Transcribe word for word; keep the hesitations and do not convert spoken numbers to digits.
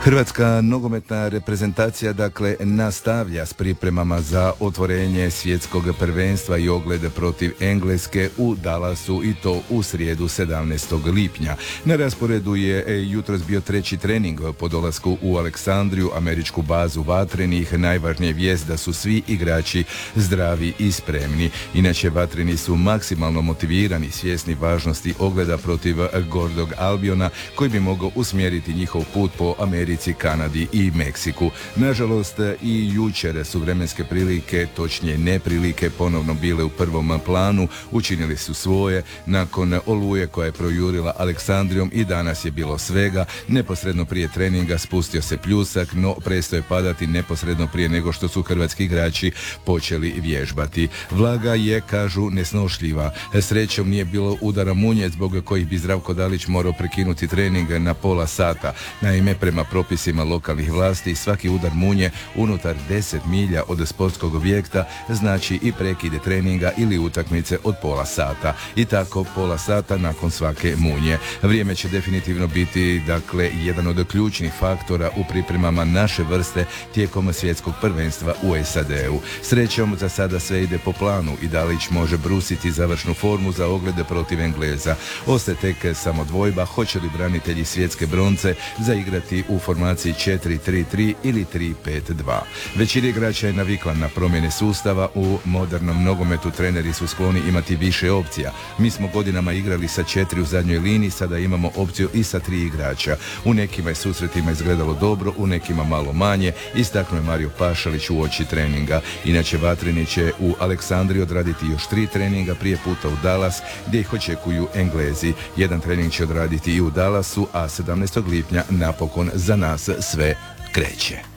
Hrvatska nogometna reprezentacija dakle nastavlja s pripremama za otvorenje svjetskog prvenstva i ogled protiv Engleske u Dallasu i to u srijedu sedamnaestog lipnja. Na rasporedu je jutros bio treći trening po dolasku u Aleksandriju, američku bazu Vatrenih. Najvažnija vijest da su svi igrači zdravi i spremni. Inače, Vatreni su maksimalno motivirani, svjesni važnosti ogleda protiv gordog Albiona koji bi mogao usmjeriti njihov put po Americi, Kanadi i Meksiku. Nažalost, i jučer su vremenske prilike, točnije neprilike, ponovno bile u prvom planu. Učinili su svoje nakon oluje koja je projurila Aleksandrijom i danas je bilo svega. Neposredno prije treninga spustio se pljusak, no prestao je padati neposredno prije nego što su hrvatski igrači počeli vježbati. Vlaga je, kažu, nesnošljiva. Srećom nije bilo udara munje zbog kojih bi Zdravko Dalić morao prekinuti trening na pola sata. Naime, prema propisima lokalnih vlasti, svaki udar munje unutar deset milja od sportskog objekta znači i prekide treninga ili utakmice od pola sata. I tako pola sata nakon svake munje. Vrijeme će definitivno biti, dakle, jedan od ključnih faktora u pripremama naše vrste tijekom svjetskog prvenstva u S A D-u. Srećom, za sada sve ide po planu i Dalić može brusiti završnu formu za oglede protiv Engleza. Ostaje tek samo dvojba hoće li branitelji svjetske bronce zaigrati u formaciji četiri tri tri ili tri pet dva. Većina igrača je navikla na promjene sustava. U modernom nogometu treneri su skloni imati više opcija. Mi smo godinama igrali sa četiri u zadnjoj liniji, sada imamo opciju i sa tri igrača. U nekima je susretima izgledalo dobro, u nekima malo manje, istaknuo je Mario Pašalić u oči treninga. Inače, Vatreni će u Aleksandriji odraditi još tri treninga prije puta u Dallas, gdje ih očekuju Englezi. Jedan trening će odraditi i u Dallasu, a sedamnaestog lipnja napokon za nas sve kreće.